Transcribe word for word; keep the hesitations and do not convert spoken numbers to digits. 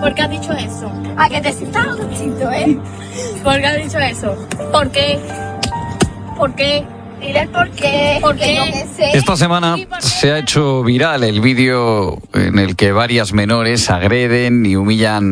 ¿Por qué has dicho eso? ¿A que te sientas justito, eh? ¿Por qué has dicho eso? ¿Por qué? ¿Por qué? Dile el por qué. ¿Por que qué? yo qué sé. Esta semana se ha hecho viral el vídeo en el que varias menores agreden y humillan